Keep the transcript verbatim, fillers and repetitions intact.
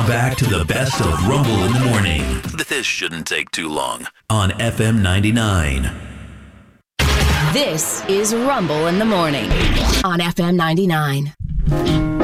Back to the best of Rumble in the Morning. This shouldn't take too long. On F M ninety-nine. This is Rumble in the Morning on F M ninety-nine.